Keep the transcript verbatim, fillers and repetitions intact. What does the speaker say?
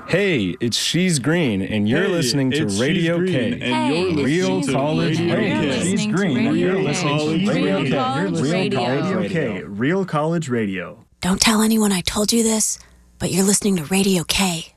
Hey, it's She's Green, and you're Hey, listening to it's Radio She's K. Green, and Hey, you're it's listening Real to College Radio Radio. You're K. listening to Green, and you're Radio listening K. to Real Radio Real K. College Real Radio. College Radio K, Radio. Real College Radio. Don't tell anyone I told you this, but you're listening to Radio K.